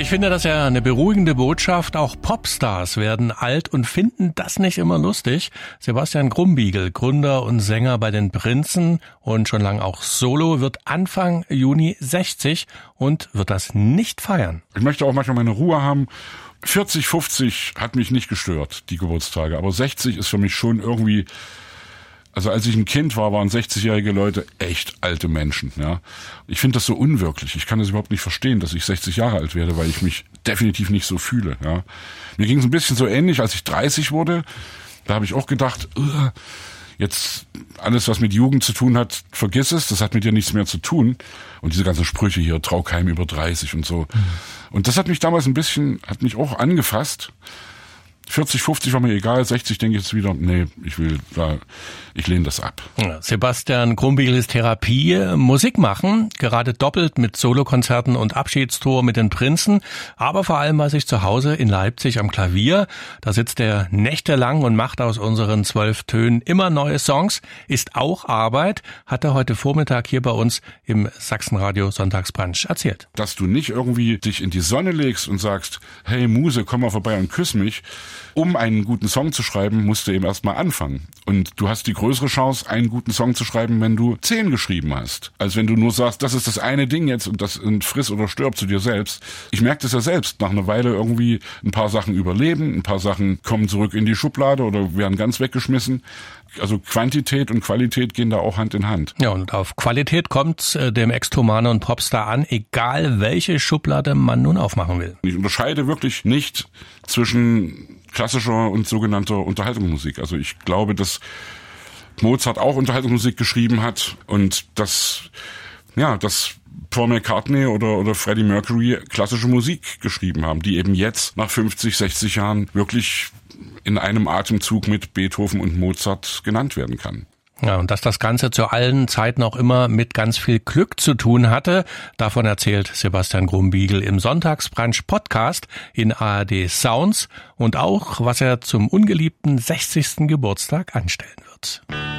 Ich finde das ja eine beruhigende Botschaft. Auch Popstars werden alt und finden das nicht immer lustig. Sebastian Krumbiegel, Gründer und Sänger bei den Prinzen und schon lange auch Solo, wird Anfang Juni 60 und wird das nicht feiern. Ich möchte auch manchmal meine Ruhe haben. 40, 50 hat mich nicht gestört, die Geburtstage. Aber 60 ist für mich schon irgendwie... Also als ich ein Kind war, waren 60-jährige Leute echt alte Menschen. Ja, ich finde das so unwirklich. Ich kann das überhaupt nicht verstehen, dass ich 60 Jahre alt werde, weil ich mich definitiv nicht so fühle. Ja, mir ging es ein bisschen so ähnlich, als ich 30 wurde. Da habe ich auch gedacht, jetzt alles, was mit Jugend zu tun hat, vergiss es. Das hat mit dir nichts mehr zu tun. Und diese ganzen Sprüche hier, trau keinem über 30 und so. Und das hat mich damals hat mich auch angefasst. 40, 50 war mir egal, 60 denke ich jetzt wieder, nee, ich lehne das ab. Sebastian Krumbiegel ist Therapie, Musik machen, gerade doppelt mit Solokonzerten und Abschiedstour mit den Prinzen, aber vor allem war sich zu Hause in Leipzig am Klavier. Da sitzt er nächtelang und macht aus unseren 12 Tönen immer neue Songs, ist auch Arbeit, hat er heute Vormittag hier bei uns im Sachsenradio Sonntagsbrunch erzählt. Dass du nicht irgendwie dich in die Sonne legst und sagst, hey Muse, komm mal vorbei und küss mich. Um einen guten Song zu schreiben, musst du eben erstmal anfangen. Und du hast die größere Chance, einen guten Song zu schreiben, wenn du 10 geschrieben hast. Als wenn du nur sagst, das ist das eine Ding jetzt und das friss oder stirb zu dir selbst. Ich merke das ja selbst. Nach einer Weile irgendwie ein paar Sachen überleben, ein paar Sachen kommen zurück in die Schublade oder werden ganz weggeschmissen. Also Quantität und Qualität gehen da auch Hand in Hand. Ja, und auf Qualität kommt dem Ex-Tomane und Popstar an, egal welche Schublade man nun aufmachen will. Ich unterscheide wirklich nicht zwischen klassischer und sogenannter Unterhaltungsmusik. Also ich glaube, dass Mozart auch Unterhaltungsmusik geschrieben hat und dass Paul McCartney oder Freddie Mercury klassische Musik geschrieben haben, die eben jetzt nach 50, 60 Jahren wirklich in einem Atemzug mit Beethoven und Mozart genannt werden kann. Ja, und dass das Ganze zu allen Zeiten auch immer mit ganz viel Glück zu tun hatte, davon erzählt Sebastian Krumbiegel im Sonntagsbrunch Podcast in ARD Sounds und auch, was er zum ungeliebten 60. Geburtstag anstellen wird.